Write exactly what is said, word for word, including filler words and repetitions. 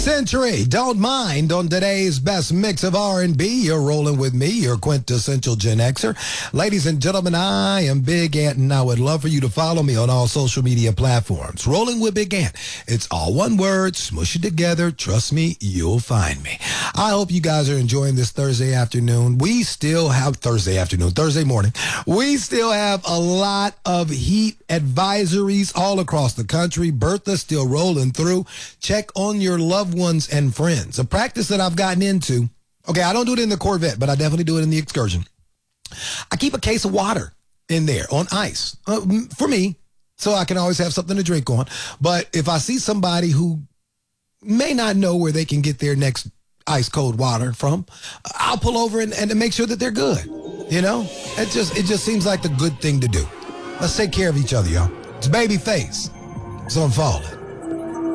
Century, don't mind on today's best mix of R and B. You're rolling with me, your quintessential Gen Xer. Ladies and gentlemen, I am Big Ant, and I would love for you to follow me on all social media platforms. Rolling with Big Ant. It's all one word, smush it together. Trust me, you'll find me. I hope you guys are enjoying this Thursday afternoon. We still have Thursday afternoon, Thursday morning. We still have a lot of heat advisories all across the country. Bertha still rolling through. Check on your loved ones and friends. A practice that I've gotten into. Okay, I don't do it in the Corvette, but I definitely do it in the Excursion. I keep a case of water in there on ice uh, for me, so I can always have something to drink on. But if I see somebody who may not know where they can get their next ice cold water from, I'll pull over and, and make sure that they're good. You know, it just it just seems like the good thing to do. Let's take care of each other, y'all. It's Babyface. So I'm falling.